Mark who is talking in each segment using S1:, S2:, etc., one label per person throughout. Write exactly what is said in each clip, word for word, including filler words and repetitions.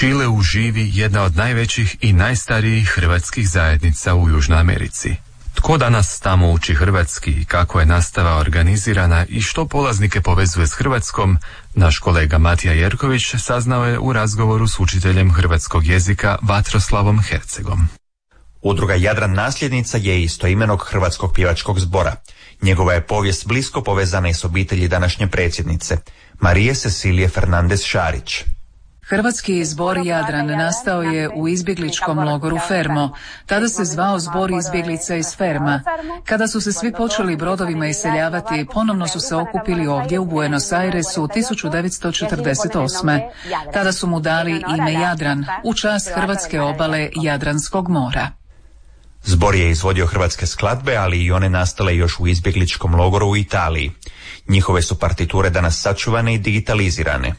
S1: Čileu živi jedna od najvećih i najstarijih hrvatskih zajednica u Južnoj Americi. Tko danas tamo uči hrvatski, kako je nastava organizirana i što polaznike povezuje s Hrvatskom, naš kolega Matija Jerković saznao je u razgovoru s učiteljem hrvatskog jezika Vatroslavom Hercegom.
S2: Udruga Jadran nasljednica je istoimenog hrvatskog pjevačkog zbora. Njegova je povijest blisko povezana i s obitelji današnje predsjednice, Marije Cecilije Fernandez Šarić.
S3: Hrvatski zbor Jadran nastao je u izbjegličkom logoru Fermo. Tada se zvao Zbor izbjeglica iz Ferma. Kada su se svi počeli brodovima iseljavati, ponovno su se okupili ovdje u Buenos Airesu tisuću devetsto četrdeset osme. Tada su mu dali ime Jadran, u čast hrvatske obale Jadranskog mora.
S2: Zbor je izvodio hrvatske skladbe, ali i one nastale još u izbjegličkom logoru u Italiji. Njihove su partiture danas sačuvane i digitalizirane.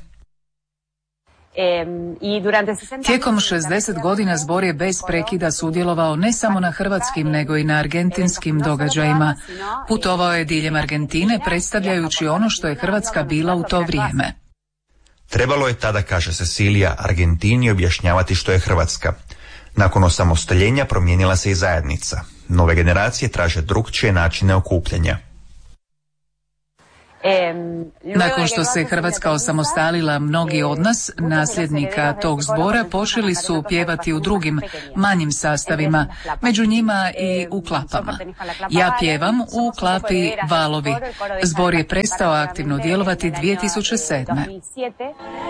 S3: Tijekom šezdeset godina zbor je bez prekida sudjelovao ne samo na hrvatskim nego i na argentinskim događajima. Putovao je diljem Argentine predstavljajući ono što je Hrvatska bila u to vrijeme.
S2: Trebalo je tada, kaže Cecilija, Argentini objašnjavati što je Hrvatska. Nakon osamostaljenja promijenila se i zajednica. Nove generacije traže drukčije načine okupljanja.
S3: Nakon što se Hrvatska osamostalila, mnogi od nas, nasljednika tog zbora, počeli su pjevati u drugim, manjim sastavima, među njima i u klapama. Ja pjevam u klapi Valovi. Zbor je prestao aktivno djelovati dvije tisuće sedme.